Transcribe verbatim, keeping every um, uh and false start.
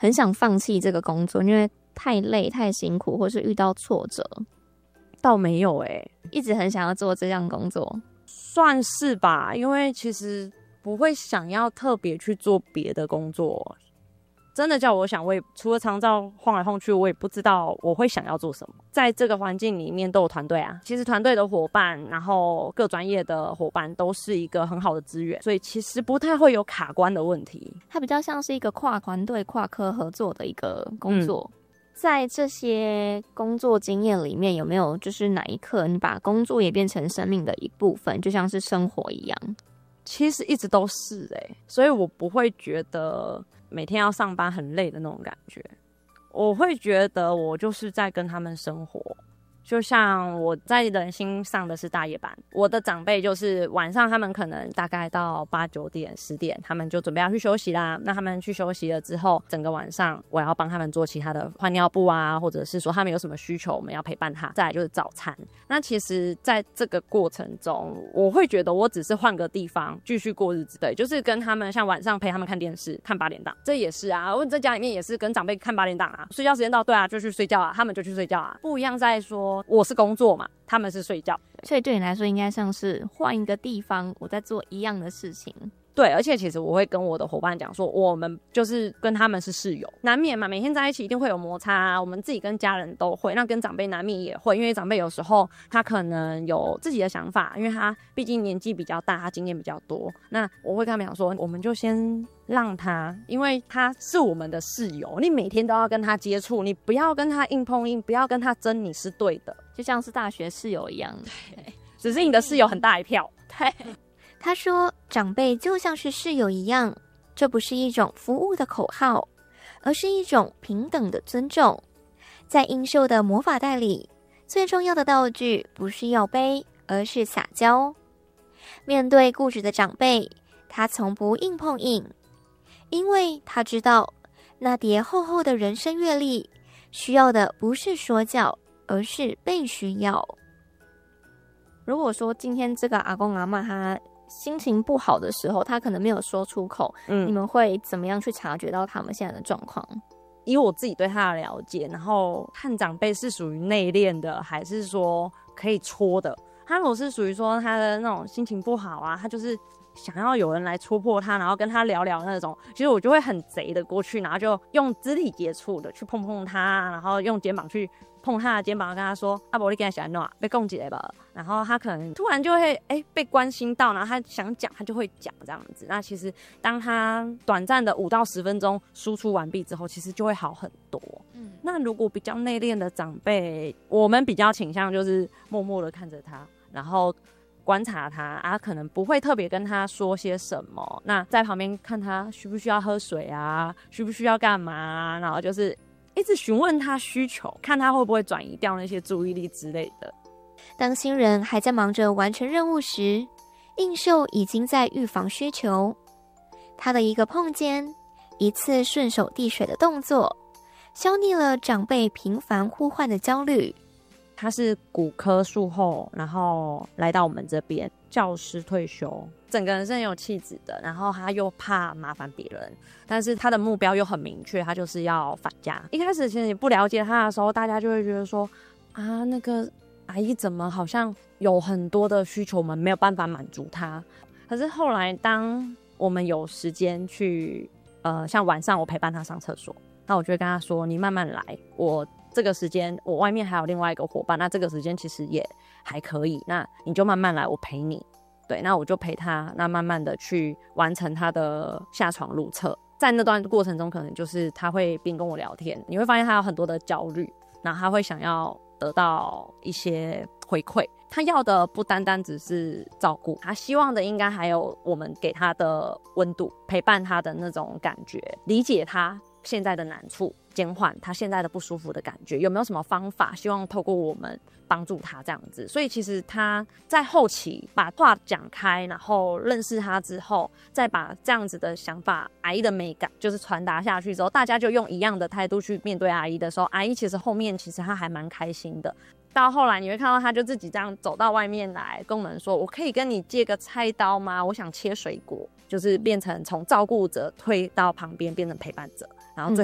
很想放弃这个工作，因为太累太辛苦，或是遇到挫折？ 倒没有欸， 一直很想要做这样工作。 算是吧，因为其实不会想要特别去做别的工作。真的叫我想，我也除了长照晃来晃去，我也不知道我会想要做什么。在这个环境里面都有团队啊，其实团队的伙伴，然后各专业的伙伴都是一个很好的资源，所以其实不太会有卡关的问题。 它比较像是一个跨团队、跨科合作的一个工作。嗯，在这些工作经验里面，有没有就是哪一刻你把工作也变成生命的一部分，就像是生活一样？ 其实一直都是欸，所以我不会觉得每天要上班很累的那种感觉，我会觉得我就是在跟他们生活。就像我在人心上的是大夜班，我的长辈就是晚上他们可能大概到八九点十点他们就准备要去休息啦，那他们去休息了之后，整个晚上我要帮他们做其他的换尿布啊，或者是说他们有什么需求我们要陪伴他，再来就是早餐。那其实在这个过程中我会觉得我只是换个地方继续过日子，对，就是跟他们像晚上陪他们看电视看八点档，这也是啊，我在家里面也是跟长辈看八点档啊，睡觉时间到，对啊，就去睡觉啊，他们就去睡觉啊，不一样在说我是工作嘛，他们是睡觉， 所以对你来说应该像是换一个地方，我在做一样的事情。 对，而且其实我会跟我的伙伴讲说，我们就是跟他们是室友，难免嘛，每天在一起一定会有摩擦啊，我们自己跟家人都会，那跟长辈难免也会，因为长辈有时候他可能有自己的想法，因为他毕竟年纪比较大，他经验比较多，那我会跟他们讲说，我们就先让他，因为他是我们的室友，你每天都要跟他接触，你不要跟他硬碰硬，不要跟他争你是对的， 就像是大学室友一样。 对，只是你的室友很大一票。对， 他说长辈就像是室友一样，这不是一种服务的口号，而是一种平等的尊重。在英秀的魔法袋里，最重要的道具不是要背，而是撒娇。面对固执的长辈，他从不硬碰硬，因为他知道那叠厚厚的人生阅历需要的不是说教，而是被需要。如果说今天这个阿公阿嬷他心情不好的时候，他可能没有说出口，嗯，你们会怎么样去察觉到他们现在的状况？ 以我自己对他的了解，然后看长辈是属于内敛的，还是说可以戳的。他如果是属于说他的那种心情不好啊，他就是想要有人来戳破他，然后跟他聊聊那种，其实我就会很贼的过去，然后就用肢体接触的去碰碰他，然后用肩膀去碰他的肩膀，跟他说啊不，你跟他想弄被攻击了吧，然后他可能突然就会哎、欸、被关心到，然后他想讲他就会讲这样子。那其实当他短暂的五到十分钟输出完毕之后，其实就会好很多。嗯，那如果比较内敛的长辈，我们比较倾向就是默默的看着他，然后观察他啊，可能不会特别跟他说些什么，那在旁边看他需不需要喝水啊，需不需要干嘛啊，然后就是一直询问他需求，看他会不会转移掉那些注意力之类的。 当新人还在忙着完成任务时，映秀已经在预防需求。他的一个碰肩，一次顺手递水的动作，消弭了长辈频繁呼唤的焦虑。 他是骨科术后，然后来到我们这边，教师退休，整个人是很有气质的，然后他又怕麻烦别人，但是他的目标又很明确，他就是要返家。一开始其实你不了解他的时候，大家就会觉得说啊，那个阿姨怎么好像有很多的需求，我们没有办法满足他。可是后来当我们有时间去呃，像晚上我陪伴他上厕所，那我就会跟他说，你慢慢来，我这个时间我外面还有另外一个伙伴，那这个时间其实也还可以，那你就慢慢来，我陪你。对，那我就陪他，那慢慢的去完成他的下床入厕。在那段过程中，可能就是他会边跟我聊天，你会发现他有很多的焦虑，然后他会想要得到一些回馈，他要的不单单只是照顾，他希望的应该还有我们给他的温度，陪伴他的那种感觉，理解他现在的难处，减缓他现在的不舒服的感觉，有没有什么方法希望透过我们帮助他这样子。所以其实他在后期把话讲开，然后认识他之后，再把这样子的想法，阿姨的美感就是传达下去之后，大家就用一样的态度去面对阿姨的时候，阿姨其实后面其实她还蛮开心的。到后来你会看到他就自己这样走到外面来跟我们说，我可以跟你借个菜刀吗？我想切水果，就是变成从照顾者推到旁边变成陪伴者，然后最